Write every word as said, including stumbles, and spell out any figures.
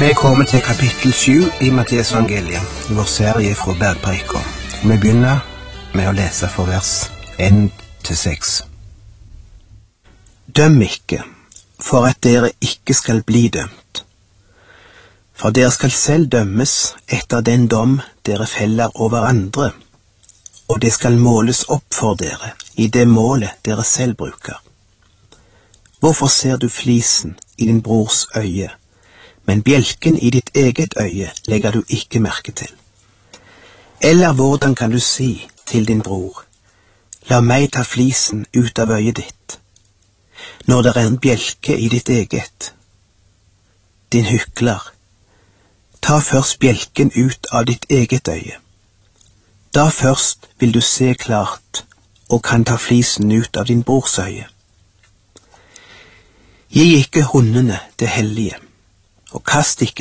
Vi er kommet til kapittel sju i Matteus evangeliet, i vår serie fra Bergpreika. Vi begynner med å lese fra vers én til seks. Døm ikke, for at dere ikke skal bli dømt. For dere skal selv dømmes etter den dom dere feller over andre, og det skal måles opp for dere i det målet dere selv bruker. Hvorfor ser du flisen i din brors øye, men bjelken i ditt eget øye legger du ikke merke til? Eller hvordan kan du si til din bror, la meg ta flisen ut av øyet ditt, når det er en bjelke i ditt eget? Din hykler, ta først bjelken ut av ditt eget øye. Da først vil du se klart og kan ta flisen ut av din brors øye. Gi ikke hundene det hellige, og kast ikke